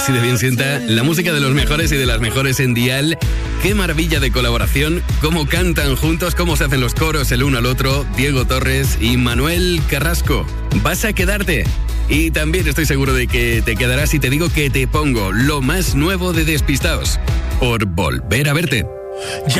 Así de bien sienta la música de los mejores y de las mejores en Dial. Qué maravilla de colaboración, cómo cantan juntos, cómo se hacen los coros el uno al otro, Diego Torres y Manuel Carrasco. ¿Vas a quedarte? Y también estoy seguro de que te quedarás si te digo que te pongo lo más nuevo de Despistaos, por volver a verte.